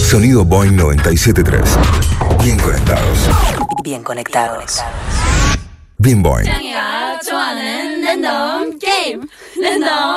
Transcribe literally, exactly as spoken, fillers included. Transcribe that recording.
Sonido Boeing noventa y siete punto tres. Bien conectados. Bien conectados. Bien Boeing. 짱이가 좋아하는 랜덤 게임 랜덤